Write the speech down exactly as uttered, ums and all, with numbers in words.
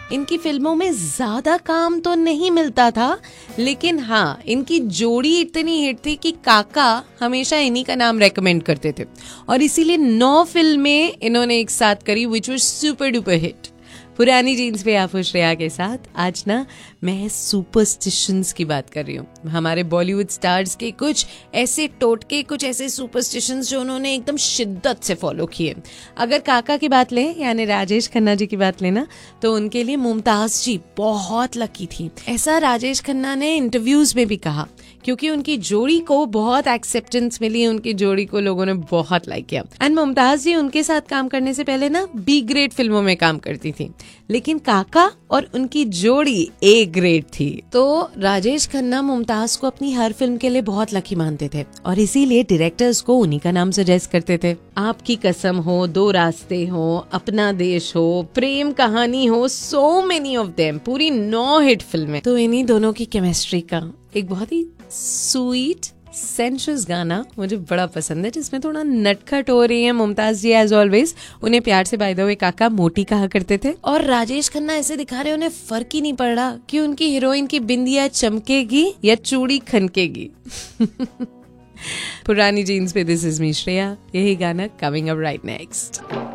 इनकी फिल्मों में ज्यादा काम तो नहीं मिलता था, लेकिन हाँ इनकी जोड़ी इतनी हिट थी कि काका हमेशा इन्हीं का नाम रेकमेंड करते थे और इसीलिए नौ फिल्में इन्होंने एक साथ करी which was super duper hit. पुरानी जीन्स पे आप श्रेया के साथ आज ना मैं सुपरस्टिशंस की बात कर रही हूँ। हमारे बॉलीवुड स्टार्स के कुछ ऐसे टोटके, कुछ ऐसे सुपरस्टिशंस जो उन्होंने एकदम शिद्दत से फॉलो किए। अगर काका की बात लें यानी राजेश खन्ना जी की बात लेना तो उनके लिए मुमताज जी बहुत लकी थी। ऐसा राजेश खन्ना ने इंटरव्यूज में भी कहा क्योंकि उनकी जोड़ी को बहुत एक्सेप्टेंस मिली, उनकी जोड़ी को लोगों ने बहुत लाइक किया। एंड मुमताज जी उनके साथ काम करने से पहले ना बी ग्रेड फिल्मों में काम करती थी, लेकिन काका और उनकी जोड़ी ए ग्रेड थी। तो राजेश खन्ना मुमताज को अपनी हर फिल्म के लिए बहुत लकी मानते थे और इसीलिए डायरेक्टर्स को उन्हीं का नाम सजेस्ट करते थे। आपकी कसम हो, दो रास्ते हो, अपना देश हो, प्रेम कहानी हो, सो मेनी ऑफ देम, पूरी नौ हिट फिल्में। तो इन्हीं दोनों की केमिस्ट्री का एक बहुत ही स्वीट सेंशुअस गाना मुझे बड़ा पसंद है जिसमें थोड़ा नटखट हो रही है मुमताज जी एज ऑलवेज। उन्हें प्यार से बाय द वे काका मोटी कहा करते थे और राजेश खन्ना ऐसे दिखा रहे उन्हें फर्क ही नहीं पड़ रहा कि उनकी हीरोइन की बिंदिया चमकेगी या चूड़ी खनकेगी। पुरानी जीन्स पे दिस इज मी श्रेया, यही गाना कमिंग अप राइट नेक्स्ट।